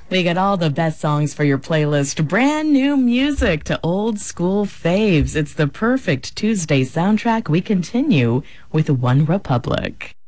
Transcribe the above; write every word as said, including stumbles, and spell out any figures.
We got all the best songs for your playlist, brand new music to old school faves. It's the perfect Tuesday soundtrack. We continue with One Republic.